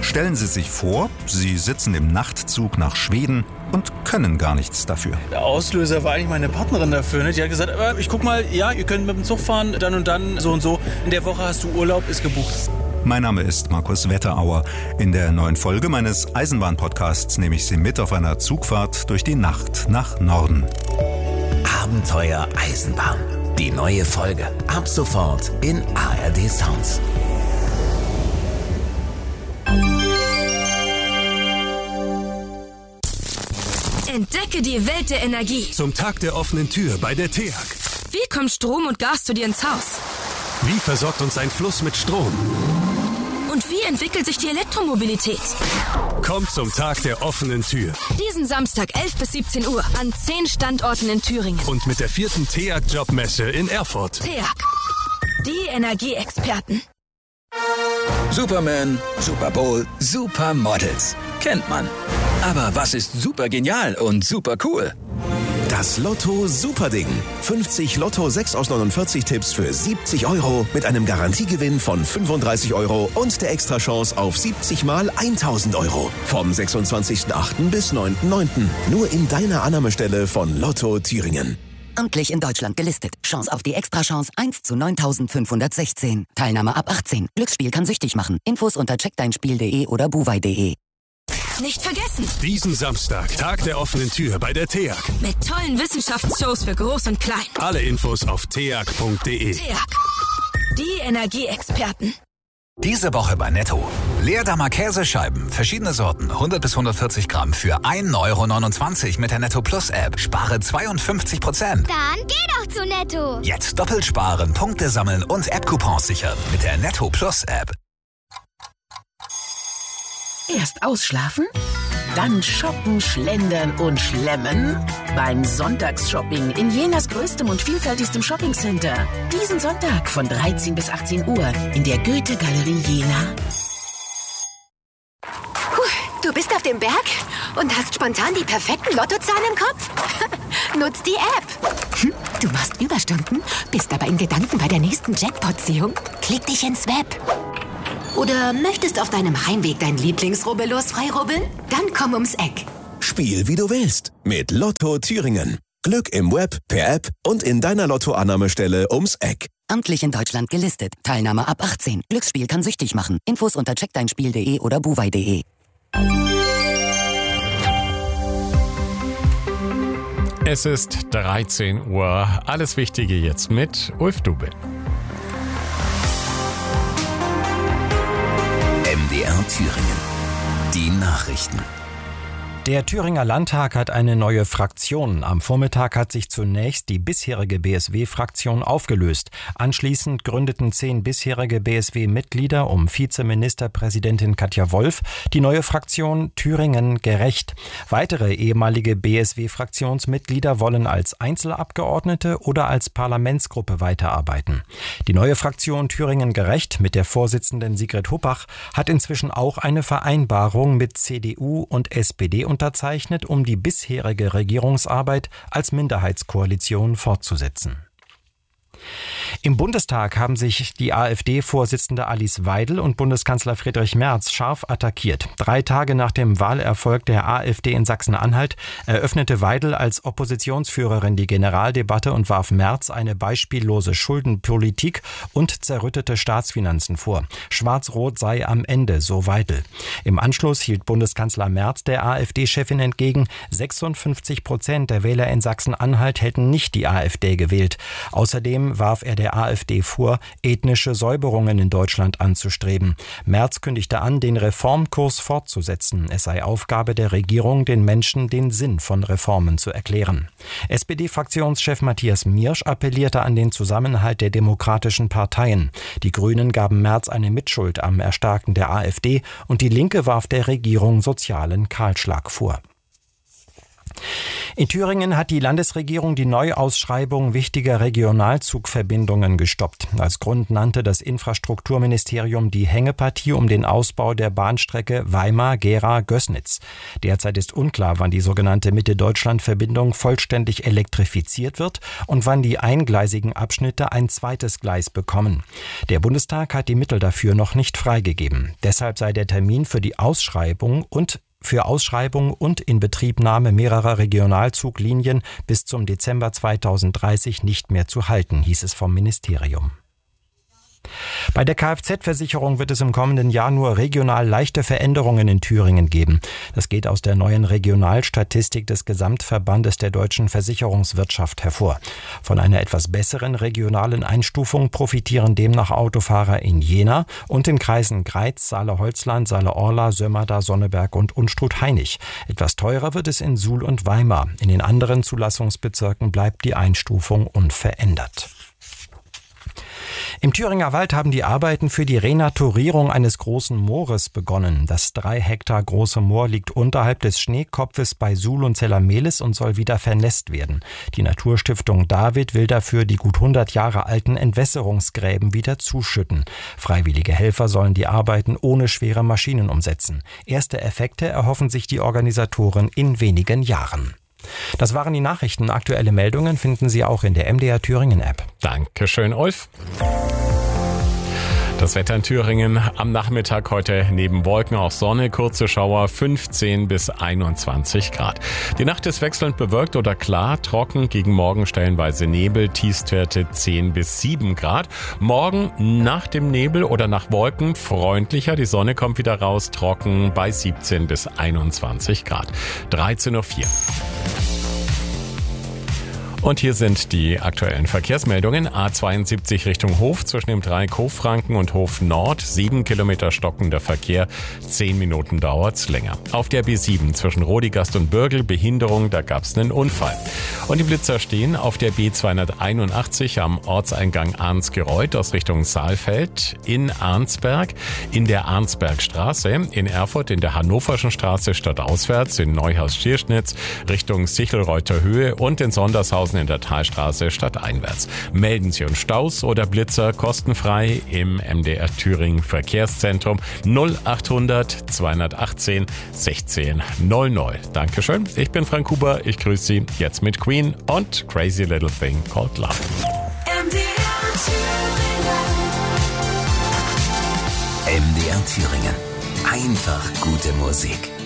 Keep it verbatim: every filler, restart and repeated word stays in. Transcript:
Stellen Sie sich vor, Sie sitzen im Nachtzug nach Schweden und können gar nichts dafür. Der Auslöser war eigentlich meine Partnerin dafür. Ne? Die hat gesagt, aber ich guck mal, ja, ihr könnt mit dem Zug fahren, dann und dann, so und so. In der Woche hast du Urlaub, ist gebucht. Mein Name ist Markus Wetterauer. In der neuen Folge meines Eisenbahn-Podcasts nehme ich Sie mit auf einer Zugfahrt durch die Nacht nach Norden. Abenteuer Eisenbahn. Die neue Folge. Ab sofort in A R D Sounds. Entdecke die Welt der Energie. Zum Tag der offenen Tür bei der T E A G. Wie kommt Strom und Gas zu dir ins Haus? Wie versorgt uns ein Fluss mit Strom? Und wie entwickelt sich die Elektromobilität? Kommt zum Tag der offenen Tür. Diesen Samstag elf bis siebzehn Uhr an zehn Standorten in Thüringen. Und mit der vierten T E A G-Jobmesse in Erfurt. T E A G. Die Energieexperten. Superman, Super Bowl, Supermodels. Kennt man. Aber was ist super genial und super cool? Das Lotto Superding. fünfzig Lotto sechs aus neunundvierzig Tipps für siebzig Euro mit einem Garantiegewinn von fünfunddreißig Euro und der Extrachance auf siebzig mal tausend Euro. Vom sechsundzwanzigsten achten bis neunten neunten Nur in deiner Annahmestelle von Lotto Thüringen. Amtlich in Deutschland gelistet. Chance auf die Extrachance eins zu neuntausendfünfhundertsechzehn. Teilnahme ab achtzehn. Glücksspiel kann süchtig machen. Infos unter check dein spiel punkt de oder buwei punkt de. Nicht vergessen! Diesen Samstag, Tag der offenen Tür bei der T E A G. Mit tollen Wissenschaftsshows für Groß und Klein. Alle Infos auf t e a g punkt de. T E A G. Die Energieexperten. Diese Woche bei Netto. Leerdammer Käsescheiben, verschiedene Sorten, hundert bis hundertvierzig Gramm für ein Euro neunundzwanzig mit der Netto Plus App. Spare zweiundfünfzig Prozent. Dann geh doch zu Netto. Jetzt doppelt sparen, Punkte sammeln und App-Coupons sichern mit der Netto Plus App. Erst ausschlafen, dann shoppen, schlendern und schlemmen. Beim Sonntagsshopping in Jenas größtem und vielfältigstem Shoppingcenter. Diesen Sonntag von dreizehn bis achtzehn Uhr in der Goethe-Galerie Jena. Puh, du bist auf dem Berg und hast spontan die perfekten Lottozahlen im Kopf? Nutz die App. Hm, du machst Überstunden, bist aber in Gedanken bei der nächsten Jackpot-Ziehung. Klick dich ins Web. Oder möchtest auf deinem Heimweg dein Lieblingsrubbellos freirubbeln? Dann komm ums Eck. Spiel wie du willst mit Lotto Thüringen. Glück im Web, per App und in deiner Lotto-Annahmestelle ums Eck. Amtlich in Deutschland gelistet. Teilnahme ab achtzehn. Glücksspiel kann süchtig machen. Infos unter check dein spiel punkt de oder buwei punkt de. Es ist dreizehn Uhr. Alles Wichtige jetzt mit Ulf Dubel. M D R Thüringen. Die Nachrichten. Der Thüringer Landtag hat eine neue Fraktion. Am Vormittag hat sich zunächst die bisherige B S W-Fraktion aufgelöst. Anschließend gründeten zehn bisherige B S W-Mitglieder um Vizeministerpräsidentin Katja Wolf die neue Fraktion Thüringen gerecht. Weitere ehemalige B S W-Fraktionsmitglieder wollen als Einzelabgeordnete oder als Parlamentsgruppe weiterarbeiten. Die neue Fraktion Thüringen gerecht mit der Vorsitzenden Sigrid Huppach hat inzwischen auch eine Vereinbarung mit C D U und S P D unterzeichnet, um die bisherige Regierungsarbeit als Minderheitskoalition fortzusetzen. Im Bundestag haben sich die AfD-Vorsitzende Alice Weidel und Bundeskanzler Friedrich Merz scharf attackiert. Drei Tage nach dem Wahlerfolg der AfD in Sachsen-Anhalt eröffnete Weidel als Oppositionsführerin die Generaldebatte und warf Merz eine beispiellose Schuldenpolitik und zerrüttete Staatsfinanzen vor. Schwarz-Rot sei am Ende, so Weidel. Im Anschluss hielt Bundeskanzler Merz der AfD-Chefin entgegen, sechsundfünfzig Prozent der Wähler in Sachsen-Anhalt hätten nicht die AfD gewählt. Außerdem warf er der AfD vor, ethnische Säuberungen in Deutschland anzustreben. Merz kündigte an, den Reformkurs fortzusetzen. Es sei Aufgabe der Regierung, den Menschen den Sinn von Reformen zu erklären. S P D-Fraktionschef Matthias Miersch appellierte an den Zusammenhalt der demokratischen Parteien. Die Grünen gaben Merz eine Mitschuld am Erstarken der AfD und die Linke warf der Regierung sozialen Kahlschlag vor. In Thüringen hat die Landesregierung die Neuausschreibung wichtiger Regionalzugverbindungen gestoppt. Als Grund nannte das Infrastrukturministerium die Hängepartie um den Ausbau der Bahnstrecke Weimar-Gera-Gößnitz. Derzeit ist unklar, wann die sogenannte Mitte-Deutschland-Verbindung vollständig elektrifiziert wird und wann die eingleisigen Abschnitte ein zweites Gleis bekommen. Der Bundestag hat die Mittel dafür noch nicht freigegeben. Deshalb sei der Termin für die Ausschreibung und Für Ausschreibung und Inbetriebnahme mehrerer Regionalzuglinien bis zum Dezember zweitausenddreißig nicht mehr zu halten, hieß es vom Ministerium. Bei der Kfz-Versicherung wird es im kommenden Jahr nur regional leichte Veränderungen in Thüringen geben. Das geht aus der neuen Regionalstatistik des Gesamtverbandes der deutschen Versicherungswirtschaft hervor. Von einer etwas besseren regionalen Einstufung profitieren demnach Autofahrer in Jena und den Kreisen Greiz, Saale-Holzland, Saale-Orla, Sömmerda, Sonneberg und Unstrut-Hainich. Etwas teurer wird es in Suhl und Weimar. In den anderen Zulassungsbezirken bleibt die Einstufung unverändert. Im Thüringer Wald haben die Arbeiten für die Renaturierung eines großen Moores begonnen. Das drei Hektar große Moor liegt unterhalb des Schneekopfes bei Suhl und Zellermehlis und soll wieder vernässt werden. Die Naturstiftung David will dafür die gut hundert Jahre alten Entwässerungsgräben wieder zuschütten. Freiwillige Helfer sollen die Arbeiten ohne schwere Maschinen umsetzen. Erste Effekte erhoffen sich die Organisatoren in wenigen Jahren. Das waren die Nachrichten. Aktuelle Meldungen finden Sie auch in der M D R Thüringen App. Dankeschön, Ulf. Das Wetter in Thüringen am Nachmittag heute neben Wolken auch Sonne, kurze Schauer, fünfzehn bis einundzwanzig Grad. Die Nacht ist wechselnd bewölkt oder klar, trocken, gegen Morgen stellenweise Nebel, Tiefstwerte zehn bis sieben Grad. Morgen nach dem Nebel oder nach Wolken freundlicher, die Sonne kommt wieder raus, trocken bei siebzehn bis einundzwanzig Grad. dreizehn Uhr vier. Und hier sind die aktuellen Verkehrsmeldungen. A zweiundsiebzig Richtung Hof zwischen dem Dreieck Hof-Franken und Hof Nord. Sieben Kilometer stockender Verkehr. Zehn Minuten dauert's länger. Auf der B sieben zwischen Rodigast und Bürgel Behinderung, da gab's einen Unfall. Und die Blitzer stehen auf der B zweihunderteinundachtzig am Ortseingang Arnsgereuth aus Richtung Saalfeld, in Arnsberg, in der Arnsbergstraße, in Erfurt in der Hannoverschen Straße stadtauswärts, in Neuhaus-Schierschnitz Richtung Sichelreuther Höhe und in Sondershausen in der Talstraße stadteinwärts. Melden Sie uns Staus oder Blitzer kostenfrei im M D R Thüringen Verkehrszentrum null achthundert zweihundertachtzehn sechzehn null null. Dankeschön. Ich bin Frank Huber. Ich grüße Sie jetzt mit Queen und Crazy Little Thing Called Love. M D R Thüringen. Einfach gute Musik.